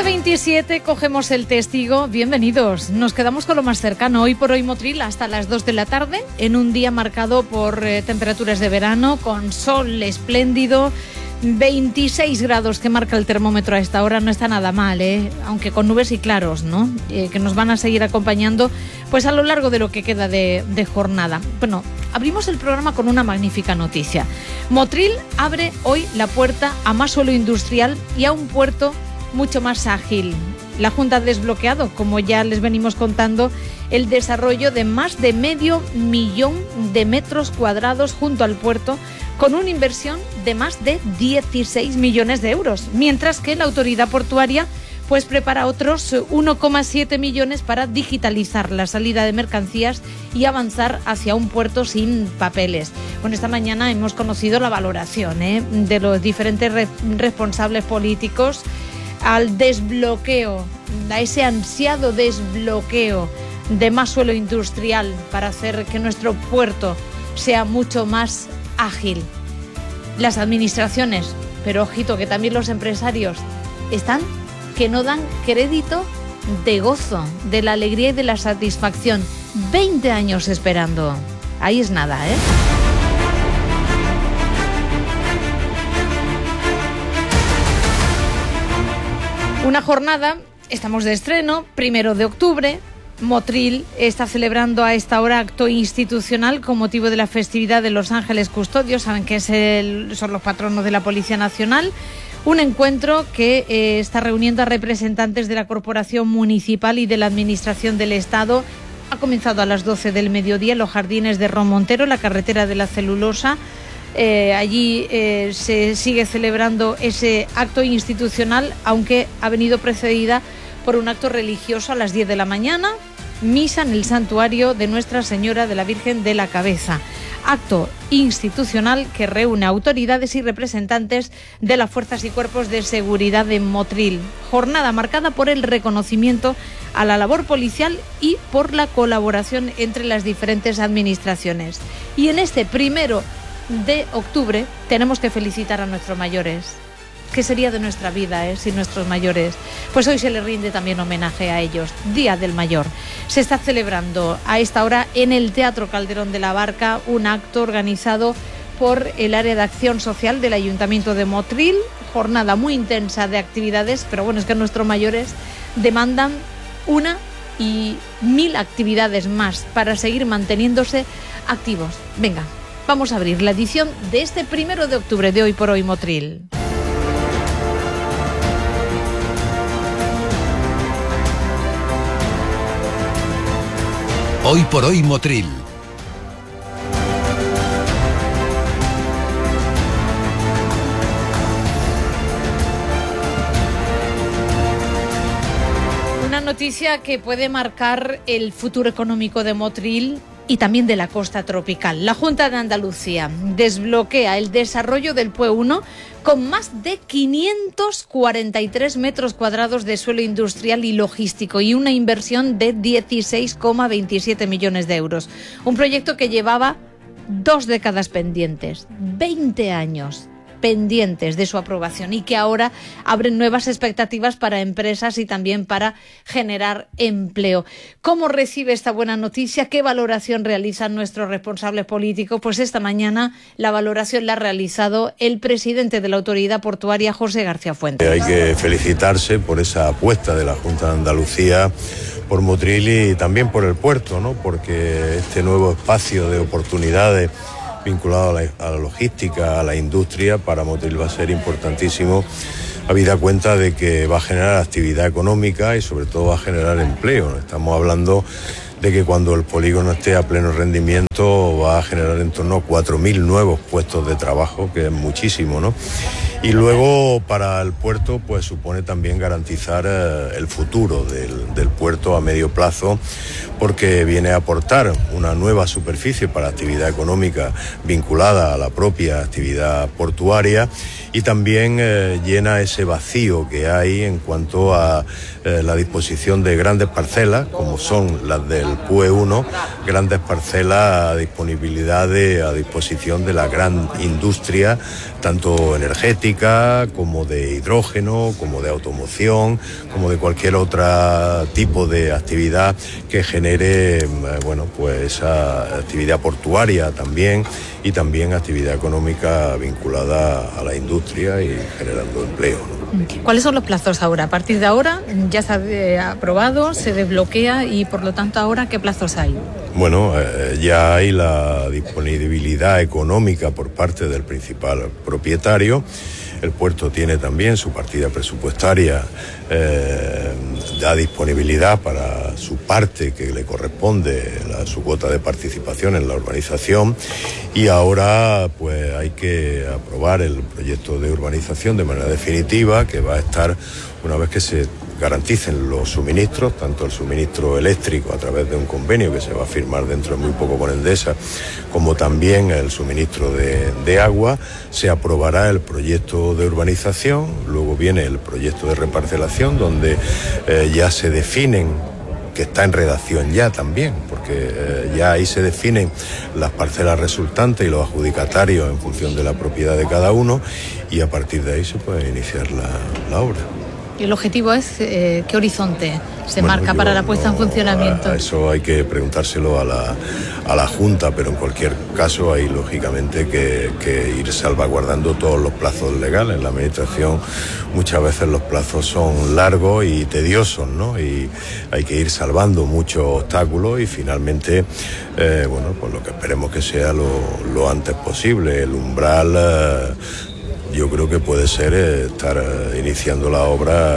8:27, cogemos el testigo. Bienvenidos. Nos quedamos con lo más cercano. Hoy por hoy Motril hasta las 2 de la tarde, en un día marcado por temperaturas de verano, con sol espléndido. 26 grados que marca el termómetro a esta hora, no está nada mal, aunque con nubes y claros, ¿no? Que nos van a seguir acompañando pues a lo largo de lo que queda de jornada. Bueno, abrimos el programa con una magnífica noticia. Motril abre hoy la puerta a más suelo industrial y a un puerto mucho más ágil. La Junta ha desbloqueado, como ya les venimos contando, el desarrollo de más de 500.000 de metros cuadrados junto al puerto, con una inversión de más de 16 millones de euros, mientras que la autoridad portuaria pues prepara otros 1,7 millones para digitalizar la salida de mercancías y avanzar hacia un puerto sin papeles. Bueno, esta mañana hemos conocido la valoración de los diferentes responsables políticos al desbloqueo, a ese ansiado desbloqueo de más suelo industrial para hacer que nuestro puerto sea mucho más ágil. Las administraciones, pero ojito que también los empresarios están que no dan crédito de gozo, de la alegría y de la satisfacción. 20 años esperando. Ahí es nada, Una jornada, estamos de estreno, 1 de octubre. Motril está celebrando a esta hora acto institucional con motivo de la festividad de Los Ángeles Custodios. Saben que son los patronos de la Policía Nacional. Un encuentro que está reuniendo a representantes de la Corporación Municipal y de la Administración del Estado. Ha comenzado a las 12 del mediodía en los jardines de Ron Montero, la carretera de la Celulosa. Allí se sigue celebrando ese acto institucional, aunque ha venido precedida por un acto religioso a las 10 de la mañana, misa en el santuario de Nuestra Señora de la Virgen de la Cabeza. Acto institucional que reúne autoridades y representantes de las fuerzas y cuerpos de seguridad de Motril. Jornada marcada por el reconocimiento a la labor policial y por la colaboración entre las diferentes administraciones. Y en este 1 de octubre tenemos que felicitar a nuestros mayores. ¿Qué sería de nuestra vida sin nuestros mayores? Pues hoy se le rinde también homenaje a ellos. Día del Mayor. Se está celebrando a esta hora en el Teatro Calderón de la Barca un acto organizado por el área de acción social del Ayuntamiento de Motril. Jornada muy intensa de actividades, pero bueno, es que nuestros mayores demandan 1.000 actividades más para seguir manteniéndose activos. Venga, vamos a abrir la edición de este 1 de octubre de Hoy por Hoy Motril. Hoy por Hoy Motril. Una noticia que puede marcar el futuro económico de Motril y también de la costa tropical. La Junta de Andalucía desbloquea el desarrollo del PUE 1 con más de 543 metros cuadrados de suelo industrial y logístico y una inversión de 16,27 millones de euros. Un proyecto que llevaba 2 décadas pendientes, 20 años pendientes de su aprobación y que ahora abren nuevas expectativas para empresas y también para generar empleo. ¿Cómo recibe esta buena noticia? ¿Qué valoración realizan nuestros responsables políticos? Pues esta mañana la valoración la ha realizado el presidente de la Autoridad Portuaria, José García Fuentes. Hay que felicitarse por esa apuesta de la Junta de Andalucía por Motril y también por el puerto, ¿no? Porque este nuevo espacio de oportunidades vinculado a la logística, a la industria, para Motril va a ser importantísimo, habida cuenta de que va a generar actividad económica y sobre todo va a generar empleo. Estamos hablando de que cuando el polígono esté a pleno rendimiento va a generar en torno a 4.000 nuevos puestos de trabajo, que es muchísimo, ¿no? Y luego para el puerto pues supone también garantizar el futuro del puerto a medio plazo, porque viene a aportar una nueva superficie para actividad económica vinculada a la propia actividad portuaria y también llena ese vacío que hay en cuanto a la disposición de grandes parcelas, como son las del PUE 1, grandes parcelas a disposición de la gran industria, tanto energética como de hidrógeno, como de automoción, como de cualquier otro tipo de actividad que genere, pues esa actividad portuaria también, y también actividad económica vinculada a la industria y generando empleo, ¿no? ¿Cuáles son los plazos ahora? A partir de ahora ya se ha aprobado, se desbloquea y por lo tanto ahora ¿qué plazos hay? Bueno, ya hay la disponibilidad económica por parte del principal propietario. El puerto tiene también su partida presupuestaria, da disponibilidad para su parte que le corresponde, su cuota de participación en la urbanización, y ahora pues hay que aprobar el proyecto de urbanización de manera definitiva, que va a estar, una vez que se garanticen los suministros, tanto el suministro eléctrico a través de un convenio que se va a firmar dentro de muy poco con Endesa, como también el suministro de agua. Se aprobará el proyecto de urbanización, luego viene el proyecto de reparcelación, donde ya se definen, que está en redacción ya también, porque ya ahí se definen las parcelas resultantes y los adjudicatarios en función de la propiedad de cada uno, y a partir de ahí se puede iniciar la obra. ¿Y el objetivo es qué horizonte se marca para la puesta en funcionamiento? Eso hay que preguntárselo a la Junta, pero en cualquier caso hay lógicamente que ir salvaguardando todos los plazos legales. En la administración muchas veces los plazos son largos y tediosos, ¿no? Y hay que ir salvando muchos obstáculos y finalmente, pues lo que esperemos que sea lo antes posible. El umbral, yo creo que puede ser estar iniciando la obra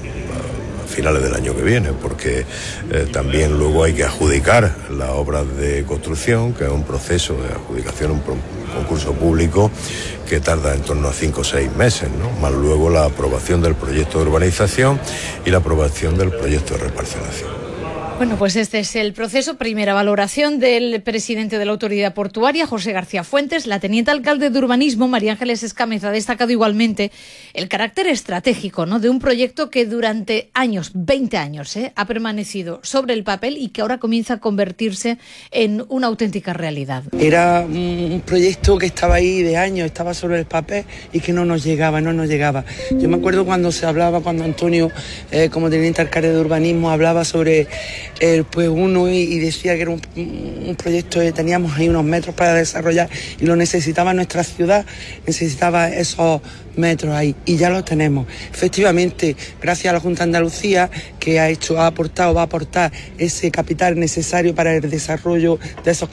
a finales del año que viene, porque también luego hay que adjudicar las obras de construcción, que es un proceso de adjudicación, un concurso público que tarda en torno a 5 o 6 meses, ¿no? Más luego la aprobación del proyecto de urbanización y la aprobación del proyecto de reparcelación. Bueno, pues este es el proceso. Primera valoración del presidente de la Autoridad Portuaria, José García Fuentes. La teniente alcalde de Urbanismo, María Ángeles Escámez, ha destacado igualmente el carácter estratégico, ¿no?, de un proyecto que durante años, 20 años, ha permanecido sobre el papel y que ahora comienza a convertirse en una auténtica realidad. Era un proyecto que estaba ahí de años, estaba sobre el papel y que no nos llegaba. Yo me acuerdo cuando Antonio, como teniente alcalde de Urbanismo, hablaba sobre el PUE 1 y decía que era un proyecto que teníamos ahí unos metros para desarrollar y lo necesitaba nuestra ciudad, necesitaba esos metros ahí y ya los tenemos. Efectivamente, gracias a la Junta de Andalucía, que va a aportar ese capital necesario para el desarrollo de esos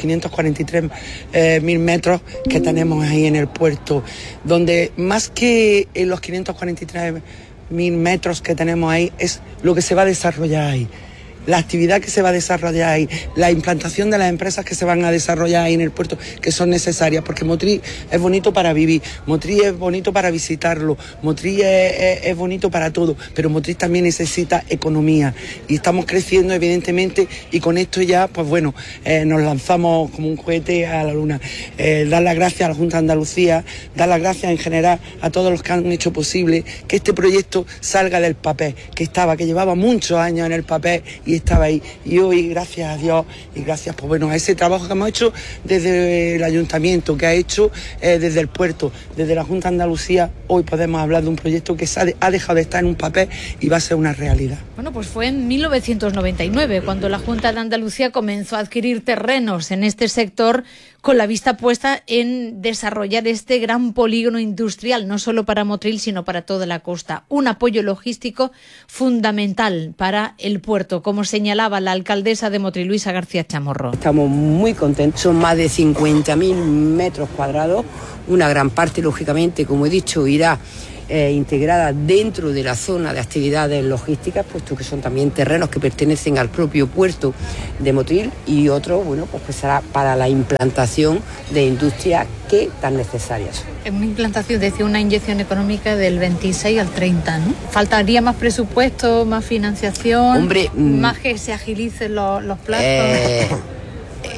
543.000 metros que tenemos ahí en el puerto, donde más que en los 543.000 metros que tenemos ahí es lo que se va a desarrollar ahí. La actividad que se va a desarrollar ahí, la implantación de las empresas que se van a desarrollar ahí en el puerto, que son necesarias, porque Motril es bonito para vivir, Motril es bonito para visitarlo, Motril es bonito para todo, pero Motril también necesita economía y estamos creciendo evidentemente, y con esto ya, pues bueno, nos lanzamos como un cohete a la luna. Dar las gracias a la Junta de Andalucía, dar las gracias en general a todos los que han hecho posible que este proyecto salga del papel, que llevaba muchos años en el papel y estaba ahí, y hoy, gracias a Dios y gracias a ese trabajo que hemos hecho desde el ayuntamiento, que ha hecho desde el puerto, desde la Junta de Andalucía, hoy podemos hablar de un proyecto que ha dejado de estar en un papel y va a ser una realidad. Bueno, pues fue en 1999 cuando la Junta de Andalucía comenzó a adquirir terrenos en este sector, con la vista puesta en desarrollar este gran polígono industrial, no solo para Motril, sino para toda la costa. Un apoyo logístico fundamental para el puerto, como señalaba la alcaldesa de Motril, Luisa García Chamorro. Estamos muy contentos, son más de 50.000 metros cuadrados, una gran parte, lógicamente, como he dicho, irá integrada dentro de la zona de actividades logísticas, puesto que son también terrenos que pertenecen al propio puerto de Motril, y otro, pues será para la implantación de industrias que tan necesarias son. En una implantación, decía, una inyección económica del 26 al 30, ¿no? ¿Faltaría más presupuesto, más financiación? Hombre, más que se agilicen los plazos.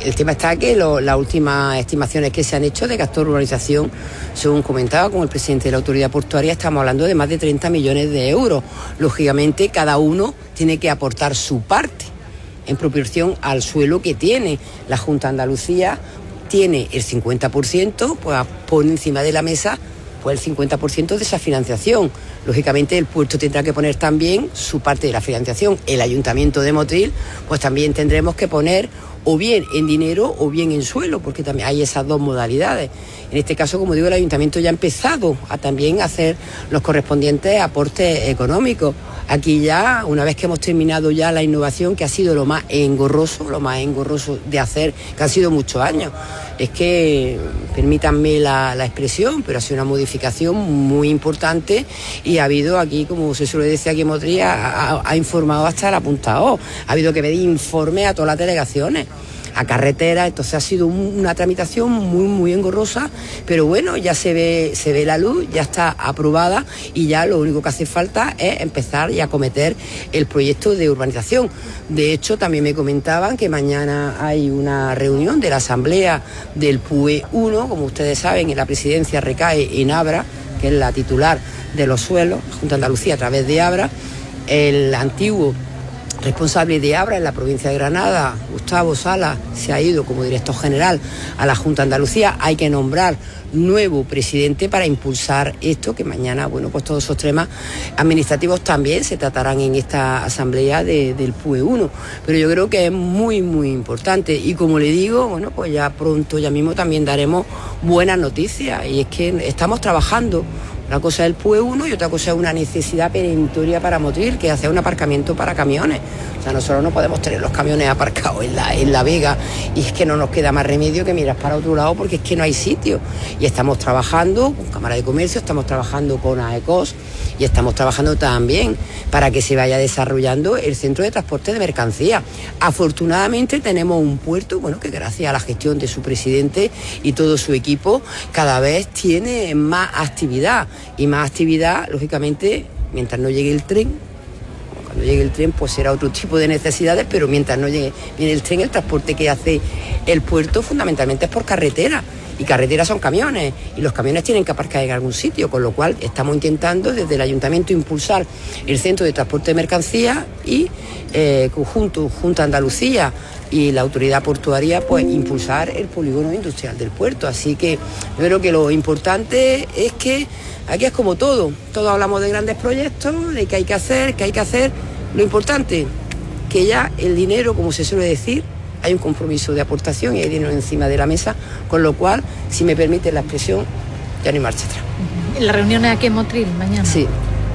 El tema está que las últimas estimaciones que se han hecho de gasto de urbanización, según comentaba con el presidente de la autoridad portuaria, estamos hablando de más de 30 millones de euros. Lógicamente, cada uno tiene que aportar su parte en proporción al suelo que tiene. La Junta de Andalucía tiene el 50%, pues pone encima de la mesa pues el 50% de esa financiación. Lógicamente el puerto tendrá que poner también su parte de la financiación. El Ayuntamiento de Motril pues también tendremos que poner o bien en dinero o bien en suelo, porque también hay esas dos modalidades. En este caso, como digo, el Ayuntamiento ya ha empezado a también hacer los correspondientes aportes económicos. Aquí ya, una vez que hemos terminado ya la innovación, que ha sido lo más engorroso de hacer, que han sido muchos años, es que, permítanme la expresión, pero ha sido una modificación muy importante y ha habido aquí, como se suele decir aquí en Motril, ha informado hasta el apuntado. Ha habido que pedir informes a todas las delegaciones, a carretera, entonces ha sido una tramitación muy engorrosa, pero bueno, ya se ve la luz, ya está aprobada y ya lo único que hace falta es empezar y acometer el proyecto de urbanización. De hecho, también me comentaban que mañana hay una reunión de la asamblea del PUE 1, como ustedes saben, en la presidencia recae en Abra, que es la titular de los suelos, Junta de Andalucía a través de Abra. El antiguo responsable de Abra en la provincia de Granada, Gustavo Sala, se ha ido como director general a la Junta de Andalucía. Hay que nombrar nuevo presidente para impulsar esto, que mañana, bueno, pues todos esos temas administrativos también se tratarán en esta asamblea del PUE 1. Pero yo creo que es muy importante y como le digo, bueno, pues ya pronto, ya mismo también daremos buenas noticias y es que estamos trabajando. Una cosa es el PUE 1 y otra cosa es una necesidad perentoria para Motril, que es hacer un aparcamiento para camiones. O sea, nosotros no podemos tener los camiones aparcados en la Vega y es que no nos queda más remedio que mirar para otro lado porque es que no hay sitio. Y estamos trabajando con Cámara de Comercio, estamos trabajando con AECOS y estamos trabajando también para que se vaya desarrollando el centro de transporte de mercancías. Afortunadamente tenemos un puerto, bueno, que gracias a la gestión de su presidente y todo su equipo cada vez tiene más actividad. Y más actividad, lógicamente, mientras no llegue el tren. Cuando llegue el tren, pues será otro tipo de necesidades, pero mientras no viene el tren, el transporte que hace el puerto fundamentalmente es por carretera. Y carreteras son camiones, y los camiones tienen que aparcar en algún sitio, con lo cual estamos intentando desde el Ayuntamiento impulsar el centro de transporte de mercancías y conjunto Junta Andalucía y la autoridad portuaria, pues impulsar el polígono industrial del puerto. Así que yo creo que lo importante es que aquí es como todo. Todos hablamos de grandes proyectos, de qué hay que hacer. Lo importante, que ya el dinero, como se suele decir, hay un compromiso de aportación y hay dinero encima de la mesa, con lo cual, si me permite la expresión, ya no hay marcha atrás. ¿La reunión es aquí en Motril mañana? Sí.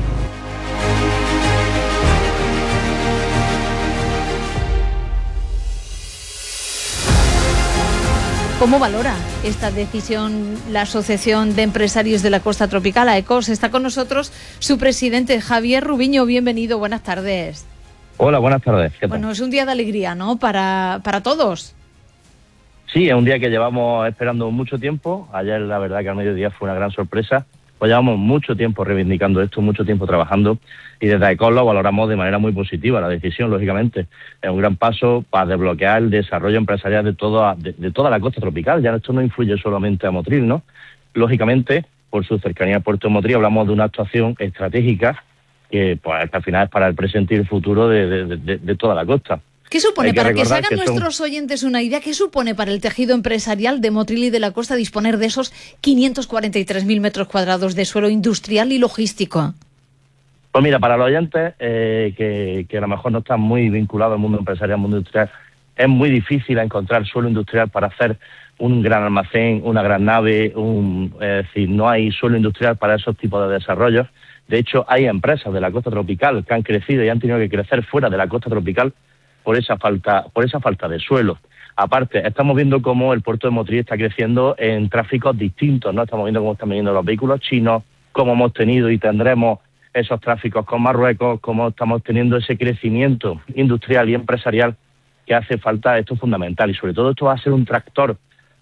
¿Cómo valora esta decisión la Asociación de Empresarios de la Costa Tropical, AECOS? Está con nosotros su presidente, Javier Rubiño. Bienvenido, buenas tardes. Hola, buenas tardes. ¿Qué tal? Bueno, es un día de alegría, ¿no?, para todos. Sí, es un día que llevamos esperando mucho tiempo. Ayer, la verdad, que al mediodía fue una gran sorpresa. Pues llevamos mucho tiempo reivindicando esto, mucho tiempo trabajando, y desde AECOS lo valoramos de manera muy positiva. La decisión, lógicamente, es un gran paso para desbloquear el desarrollo empresarial de toda la costa tropical. Ya esto no influye solamente a Motril, ¿no? Lógicamente, por su cercanía al puerto de Motril, hablamos de una actuación estratégica que, pues, al final es para el presente y el futuro de toda la costa. ¿Qué supone, para que se hagan nuestros oyentes una idea, qué supone para el tejido empresarial de Motril y de la costa disponer de esos 543.000 metros cuadrados de suelo industrial y logístico? Pues mira, para los oyentes que a lo mejor no están muy vinculados al mundo empresarial, al mundo industrial, es muy difícil encontrar suelo industrial para hacer un gran almacén, una gran nave, es decir, no hay suelo industrial para esos tipos de desarrollos. De hecho, hay empresas de la costa tropical que han crecido y han tenido que crecer fuera de la costa tropical por esa falta de suelo. Aparte, estamos viendo cómo el puerto de Motril está creciendo en tráficos distintos, ¿no? Estamos viendo cómo están viniendo los vehículos chinos, cómo hemos tenido y tendremos esos tráficos con Marruecos, cómo estamos teniendo ese crecimiento industrial y empresarial que hace falta. Esto es fundamental y sobre todo esto va a ser un tractor